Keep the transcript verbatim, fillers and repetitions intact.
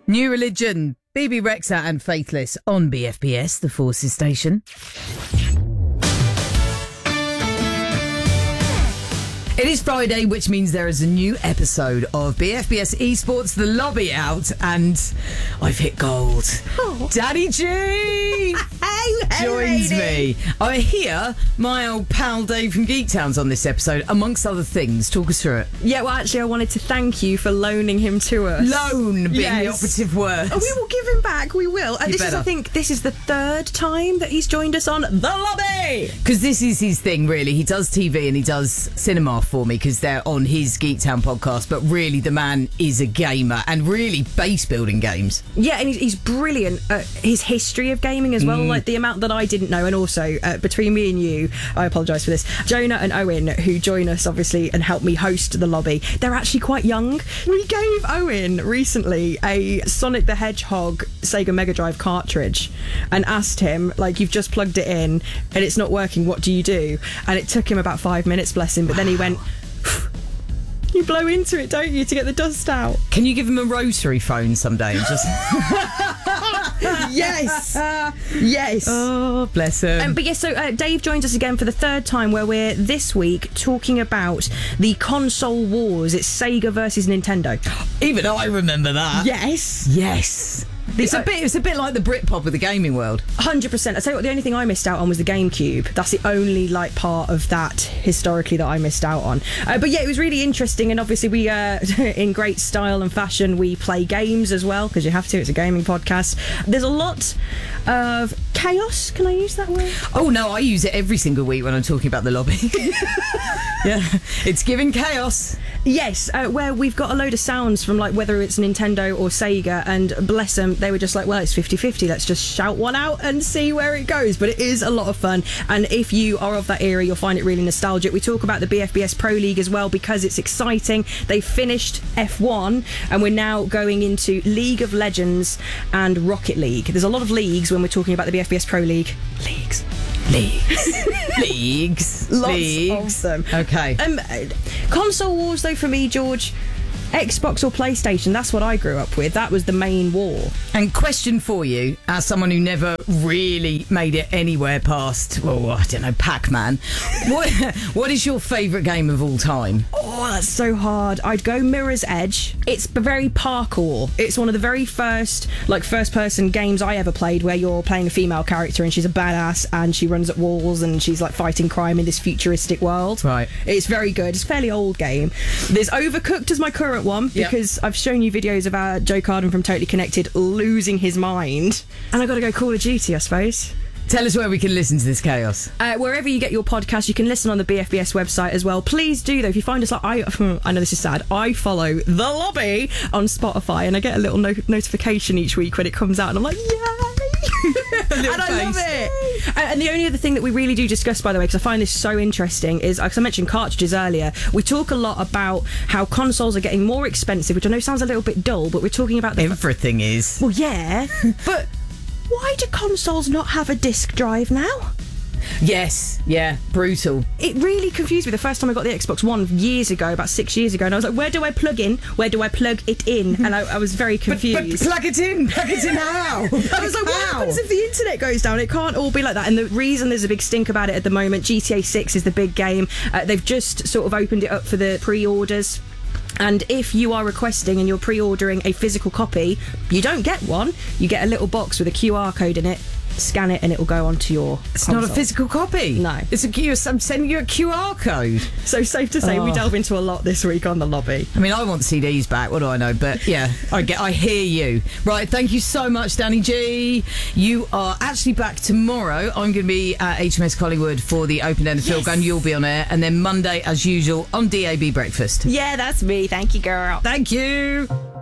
New Religion, B B Rexha and Faithless on B F B S, the Forces station. It is Friday, which means there is a new episode of B F B S Esports The Lobby out, and I've hit gold. Oh. Daddy G hey, joins lady. me. I hear my old pal Dave from Geek Town's on this episode, amongst other things. Talk us through it. Yeah, well, actually, I wanted to thank you for loaning him to us. Loan being yes. the operative word. Oh, we will give him back. We will. And You this better. is, I think, this is the third time that he's joined us on The Lobby. Because this is his thing, really. He does T V and he does cinema for me because they're on his Geek Town podcast, but really the man is a gamer and really base building games. Yeah, and he's, he's brilliant at his history of gaming as well, Mm. like the amount that I didn't know. And also, uh, between me and you, I apologise for this, Jonah and Owen, who join us, obviously, and help me host The Lobby, they're actually quite young. We gave Owen recently a Sonic the Hedgehog Sega Mega Drive cartridge and asked him, like, you've just plugged it in and it's not working, what do you do? And it took him about five minutes, bless him, but then he went... You blow into it, don't you, to get the dust out? Can you give him a rotary phone someday and just... Yes! Yes! Oh, bless him. Um, but yes, so uh, Dave joins us again for the third time, where we're this week talking about the console wars. It's Sega versus Nintendo. Even I remember that. Yes! Yes. It's a bit. It's a bit like the Britpop of the gaming world. one hundred percent. I tell you what, the only thing I missed out on was the GameCube. That's the only like part of that historically that I missed out on. Uh, but yeah, it was really interesting, and obviously we, uh, in great style and fashion, we play games as well because you have to. It's a gaming podcast. There's a lot of chaos. Can I use that word? Oh no, I use it every single week when I'm talking about The Lobby. Yeah, it's giving chaos. Yes, uh, where we've got a load of sounds from like whether it's Nintendo or Sega, and bless them, they were just like, well, it's fifty-fifty, let's just shout one out and see where it goes. But it is a lot of fun, and if you are of that era, you'll find it really nostalgic. We talk about the B F B S Pro League as well because it's exciting. They finished F one and we're now going into League of Legends and Rocket League. There's a lot of leagues when we're talking about the B F B S Pro League. Leagues. Leagues. Leagues. Lots Leagues. of them. Okay. Um, console wars, though, for me, George, Xbox or PlayStation, that's what I grew up with. That was the main war. And question for you, as someone who never really made it anywhere past, well, I don't know, Pac-Man, what, what is your favourite game of all time? Oh, that's so hard. I'd go Mirror's Edge. It's very parkour. It's one of the very first, like, first-person games I ever played where you're playing a female character and she's a badass and she runs at walls and she's, like, fighting crime in this futuristic world. Right. It's very good. It's a fairly old game. There's Overcooked as my current one because yep. I've shown you videos of our Joe Carden from Totally Connected losing his mind. And I've got to go Call of Duty, I suppose. Tell us where we can listen to this chaos. Uh, wherever you get your podcast, you can listen on the B F B S website as well. Please do, though. If you find us, like, I, I know this is sad, I follow The Lobby on Spotify, and I get a little no- notification each week when it comes out, and I'm like, yay! And I face. love it. And, and the only other thing that we really do discuss, by the way, because I find this so interesting, is, because I mentioned cartridges earlier, we talk a lot about how consoles are getting more expensive, which I know sounds a little bit dull, but we're talking about the... Everything is. Well, yeah, but... Why do consoles not have a disc drive now? Yes, yeah, brutal. It really confused me the first time I got the Xbox One years ago, about six years ago, and I was like, where do I plug in? Where do I plug it in? And I, I was very confused. But, but plug it in! Plug it in how? I was like, what happens if the internet goes down? It can't all be like that. And the reason there's a big stink about it at the moment, G T A six is the big game. Uh, they've just sort of opened it up for the pre-orders. And if you are requesting and you're pre-ordering a physical copy, you don't get one. You get a little box with a Q R code in it. Scan it and it will go onto your It's console. not a physical copy. No. It's a Q R. I'm sending you a Q R code. So safe to say, Oh. we delve into a lot this week on The Lobby. I mean, I want C Ds back. What do I know? But yeah, I get. I hear you. Right. Thank you so much, Danny G. You are actually back tomorrow. I'm going to be at H M S Collingwood for the open-ended field gun. You'll be on air, and then Monday, as usual, on D A B Breakfast. Yeah, that's me. Thank you, girl. Thank you.